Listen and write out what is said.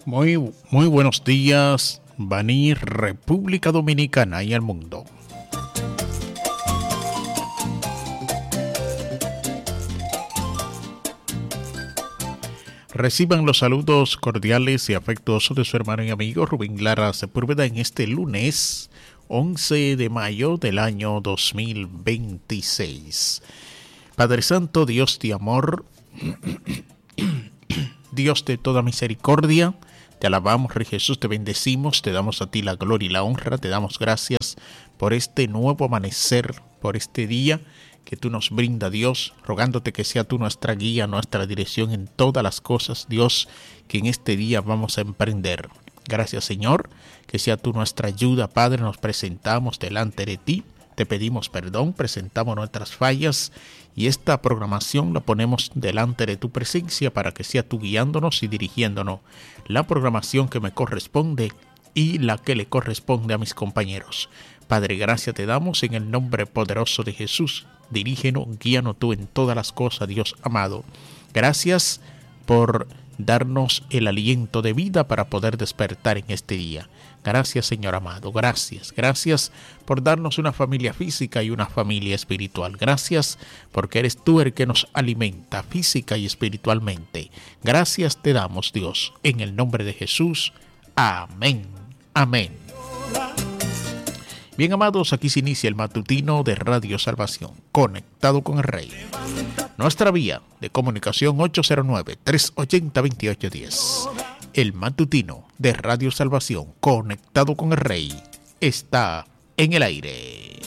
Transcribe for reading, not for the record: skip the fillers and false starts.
Muy buenos días, Baní, República Dominicana y el mundo. Reciban los saludos cordiales y afectuosos de su hermano y amigo Rubén Lara Sepúlveda en este lunes 11 de mayo del año 2026. Padre Santo, Dios de amor, Dios de toda misericordia, te alabamos, Rey Jesús, te bendecimos, te damos a ti la gloria y la honra, te damos gracias por este nuevo amanecer, por este día que tú nos brinda, Dios, rogándote que sea tú nuestra guía, nuestra dirección en todas las cosas, Dios, que en este día vamos a emprender. Gracias, Señor, que sea tú nuestra ayuda, Padre, nos presentamos delante de ti, te pedimos perdón, presentamos nuestras fallas y esta programación la ponemos delante de tu presencia para que sea tú guiándonos y dirigiéndonos la programación que me corresponde y la que le corresponde a mis compañeros. Padre, gracias te damos en el nombre poderoso de Jesús. Dirígenos, guíanos tú en todas las cosas, Dios amado. Gracias por darnos el aliento de vida para poder despertar en este día. Gracias, Señor amado, gracias por darnos una familia física y una familia espiritual. Gracias porque eres tú el que nos alimenta física y espiritualmente. Gracias te damos, Dios, en el nombre de Jesús. Amén, amén. Bien, amados, aquí se inicia el matutino de Radio Salvación, conectado con el Rey. Nuestra vía de comunicación 809-380-2810. El matutino de Radio Salvación, conectado con el Rey, está en el aire.